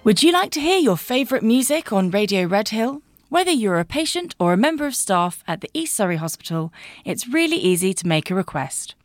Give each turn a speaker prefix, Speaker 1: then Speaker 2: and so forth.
Speaker 1: Would you like to hear your favourite music on Radio Redhill? Whether you're a patient or a member of staff at the East Surrey Hospital, it's really easy to make a request.